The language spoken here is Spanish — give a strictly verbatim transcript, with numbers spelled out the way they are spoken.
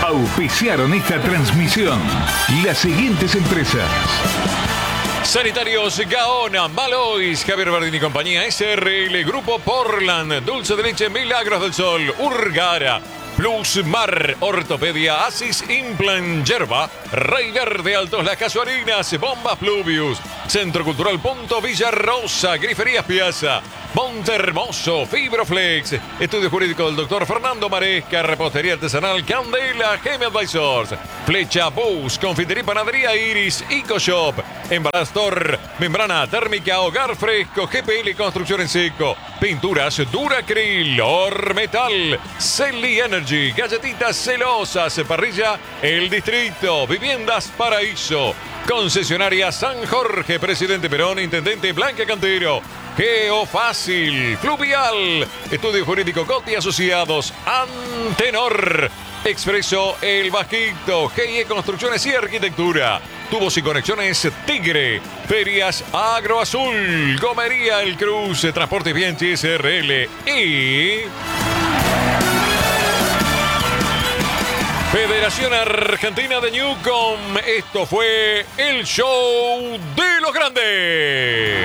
Auspiciaron esta transmisión las siguientes empresas: Sanitarios Gaona, Malois, Javier Bardini y compañía, S R L, Grupo Portland, Dulce de Leche Milagros del Sol, Urgara, Plus Mar, Ortopedia, Asis Implant, Yerba, Rey Verde, Altos Las Casuarinas, Bombas Pluvius, Centro Cultural Punto Villarrosa, Griferías Piazza, Montermoso, Fibroflex, Estudio Jurídico del doctor Fernando Maresca, Repostería Artesanal Candela, G M Advisors, Flecha Bus, Confitería y Panadería Iris, EcoShop, Embaraztor, Membrana Térmica, Hogar Fresco, G P L Construcción en Seco, Pinturas Duracril, Ormetal, Celi Energy, Galletitas Celosas, Parrilla El Distrito, Viviendas Paraíso, Concesionaria San Jorge, Presidente Perón, Intendente Blanca Cantero, Geofácil, Fluvial, Estudio Jurídico Cotti Asociados, Antenor, Expreso El Vasquito, G I E Construcciones y Arquitectura, Tubos y Conexiones Tigre, Ferias Agro Azul, Gomería El Cruz, Transporte Bianchi S R L y Federación Argentina de Newcom. Esto fue el show de los grandes.